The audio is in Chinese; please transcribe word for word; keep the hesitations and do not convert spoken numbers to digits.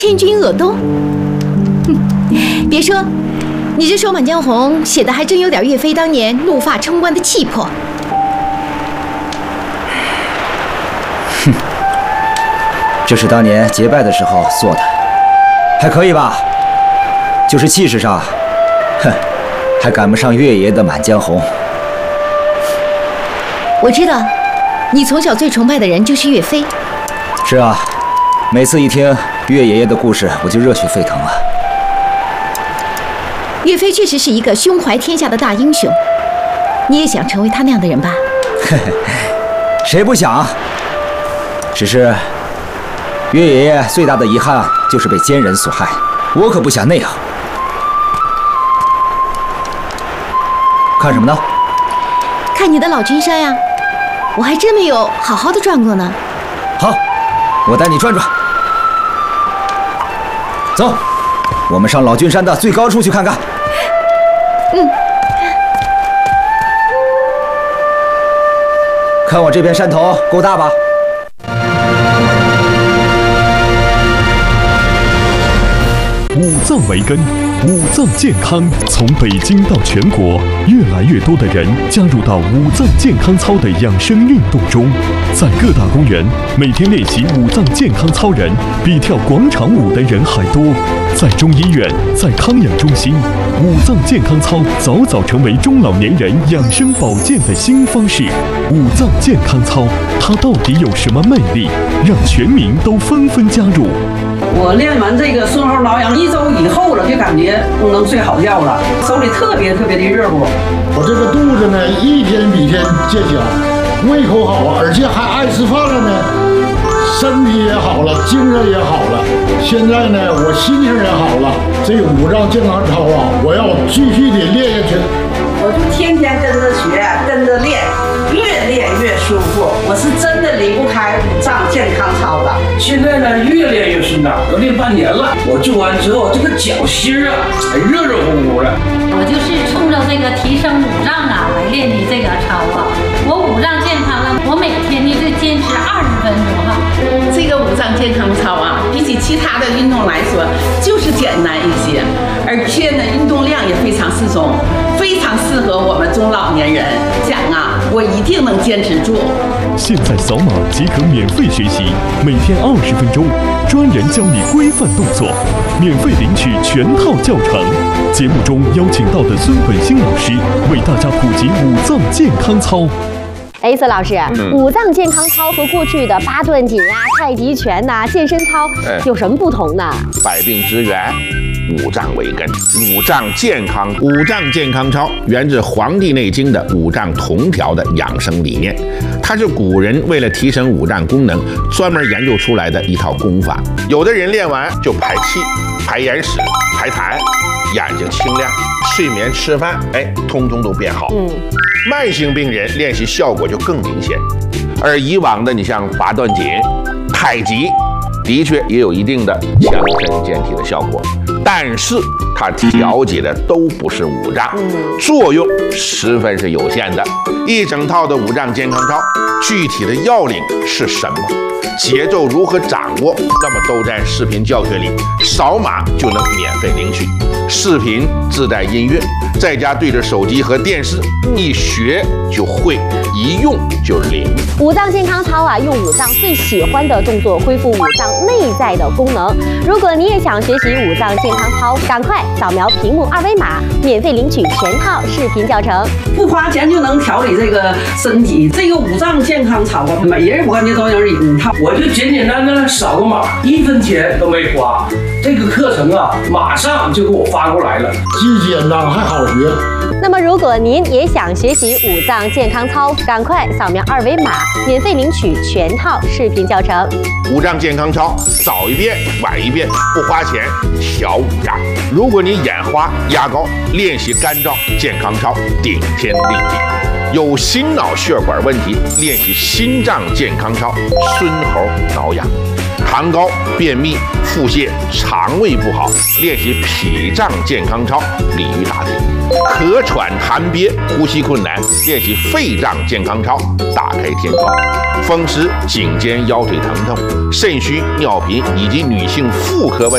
千军恶斗。哼，别说，你这首《满江红》写的还真有点岳飞当年怒发冲冠的气魄。 哼，这是当年结拜的时候做的，还可以吧？就是气势上，哼，还赶不上岳爷的《满江红》。 我知道，你从小最崇拜的人就是岳飞。 是啊，每次一听岳爷爷的故事，我就热血沸腾了。 岳飞确实是一个胸怀天下的大英雄，你也想成为他那样的人吧？ 嘿嘿，谁不想？只是岳爷爷最大的遗憾就是被奸人所害，我可不想那样。看什么呢？ 看你的老君山呀，我还真没有好好的转过呢。 好，我带你转转。走，我们上老君山的最高处去看看。 嗯。 看我这片山头够大吧？ 五脏为根，五脏健康。从北京到全国，越来越多的人加入到五脏健康操的养生运动中。在各大公园，每天练习五脏健康操人比跳广场舞的人还多。在中医院，在康养中心，五脏健康操早早成为中老年人养生保健的新方式。五脏健康操，它到底有什么魅力，让全民都纷纷加入？ 我练完这个顺后挠痒一周以后了，就感觉不能睡好觉了，手里特别特别的热乎。 我这个肚子呢，一天比一天见小，胃口好，而且还爱吃饭了呢，身体也好了，精神也好了。现在呢，我心情也好了。这个五脏健康操啊，我要继续的练下去。 我就天天跟着学，跟着练，越练越舒服。我是真的离不开五脏健康操的。 现在呢，越练越顺当，都练半年了。我做完之后，这个脚心啊，才热热乎乎的。 我就是冲着这个提升五脏啊来练的这个操啊。我五脏健康了，我每天呢就坚持二十分钟哈。 这个五脏健康操啊，比起其他的运动来说，就是简单一些，而且呢，运动量也非常适中，非常适合我们中老年人。讲啊，我一定能坚持住。 现在扫码即可免费学习，每天二十分钟，专人教你规范动作，免费领取全套教程。节目中邀请到的孙本兴老师为大家普及五脏健康操。 哎，孙老师，嗯、五脏健康操和过去的八段锦啊、太极拳呐、啊、健身操有什么不同呢？ 百病之源，五脏为根，五脏健康。五脏健康操源自《黄帝内经》的五脏同调的养生理念，它是古人为了提升五脏功能专门研究出来的一套功法。有的人练完就排气、排眼屎、排痰，眼睛清亮，睡眠、吃饭，哎，通通都变好。嗯。慢性病人练习效果就更明显，而以往的你像八段锦、太极，的确也有一定的强身健体的效果，但是它调节的都不是五脏，作用十分是有限的。一整套的五脏健康操，具体的要领是什么？节奏如何掌握？那么都在视频教学里，扫码就能免费领取。视频自带音乐，在家对着手机和电视，一学就会，一用就灵。 五脏健康操啊，用五脏最喜欢的动作恢复五脏内在的功能。如果你也想学习五脏健康操，赶快扫描屏幕二维码，免费领取全套视频教程， 不花钱就能调理这个身体。这个五脏健康操啊，每人我感觉都有一套。 我就简简单单的扫个码，一分钱都没花。这个课程啊，马上就给我发过来了， 既简单还好学。 那么，如果您也想学习五脏健康操，赶快扫描二维码，免费领取全套视频教程。 五脏健康操，早一遍晚一遍，不花钱调五脏。如果你眼花压高，练习干燥健康操，顶天立地。有心脑血管问题，练习心脏健康操，孙猴挠痒。糖高、便秘、腹泻、肠胃不好，练习脾脏健康操，鲤鱼打挺；咳喘痰憋、呼吸困难，练习肺脏健康操，打开天窗；风湿、颈肩、腰腿疼痛、肾虚、尿频以及女性妇科问